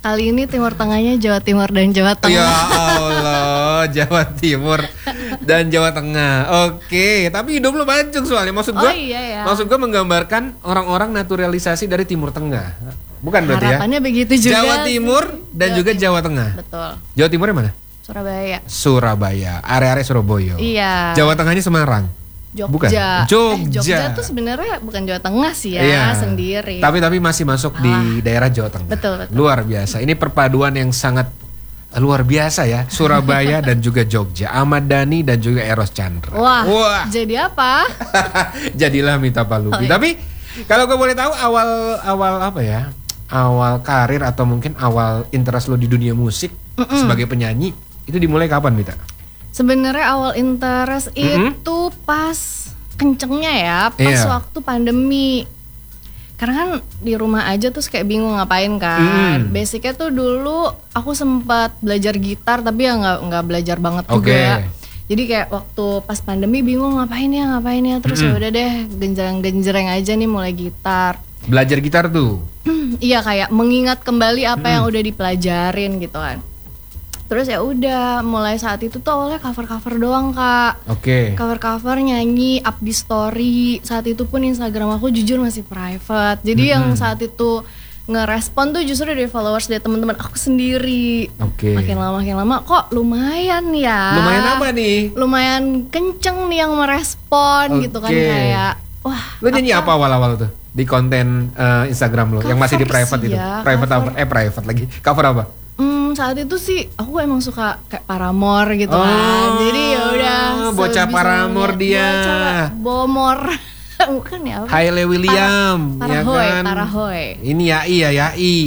Kali ini Timur Tengahnya Jawa Timur dan Jawa Tengah. Ya Allah, Jawa Timur dan Jawa Tengah. Oke, tapi hidup lu mancung soalnya. Maksud gue, maksud gue menggambarkan orang-orang naturalisasi dari Timur Tengah. Bukan berarti ya? Harapannya begitu juga. Jawa Timur dan juga Jawa Tengah. Betul. Jawa Timurnya mana? Surabaya. Surabaya, area-area Surabaya. Iya. Jawa Tengahnya Semarang. Jogja. Bukan. Jogja tuh sebenarnya bukan Jawa Tengah sih ya, sendiri. Tapi masih masuk di daerah Jawa Tengah. Betul. Luar biasa. Ini perpaduan yang sangat luar biasa ya. Surabaya dan juga Jogja. Ahmad Dhani dan juga Eros Chandra. Wah. Jadi apa? Jadilah Mita Palubi. Tapi kalau gue boleh tahu awal apa ya? Awal karir atau mungkin awal interest lo di dunia musik sebagai penyanyi itu dimulai kapan, Mita? Sebenarnya awal interest itu pas kencengnya ya, pas waktu pandemi. Karena kan di rumah aja terus kayak bingung ngapain kan. Basicnya tuh dulu aku sempat belajar gitar tapi ya nggak belajar banget juga. Jadi kayak waktu pas pandemi bingung ngapain ya. Terus ya udah deh genjreng aja nih mulai gitar. Belajar gitar tuh? Iya, kayak mengingat kembali apa yang udah dipelajarin gitu kan. Terus ya udah mulai saat itu tuh awalnya cover doang Kak. Cover nyanyi, up di story. Saat itu pun Instagram aku jujur masih private. Jadi yang saat itu ngerespon tuh justru dari followers dari teman-teman aku sendiri. Makin lama kok lumayan ya. Lumayan apa nih? Lumayan kenceng nih yang merespon gitu kan, kayak wah. Lo nyanyi apa awal-awal tuh di konten Instagram lo yang masih di private itu? Private lagi. Cover apa? Saat itu sih aku emang suka kayak Paramore gitu kan. Jadi ya udah bocah Paramore dia. Bocah Bomor. Bukan ya? Haile William. Parahoy. Ini Yai.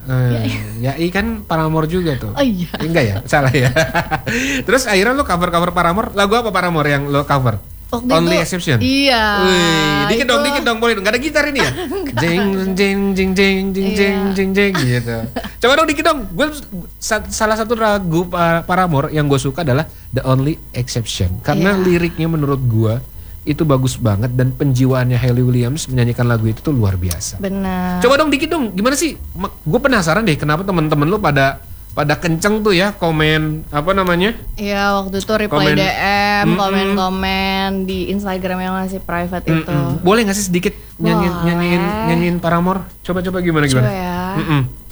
Yai kan Paramore juga tuh. Oh iya. Enggak ya? Salah ya. Terus akhirnya lo cover Paramore. Lagu apa Paramore yang lo cover? Only Exception. Iya. Wih, dikit dong boleh. Enggak ada gitar ini ya? Jeng gitu. Coba dong dikit dong. Gue salah satu lagu Paramore yang gue suka adalah The Only Exception karena liriknya menurut gue itu bagus banget dan penjiwaannya Hayley Williams menyanyikan lagu itu tuh luar biasa. Benar. Coba dong dikit dong. Gimana sih? Gue penasaran deh kenapa teman-teman lu pada kenceng tuh ya komen apa namanya? Iya, waktu itu reply DM, komen di Instagram yang masih private itu. Boleh nggak sih sedikit nyanyiin Paramore? Coba gimana? Coba ya.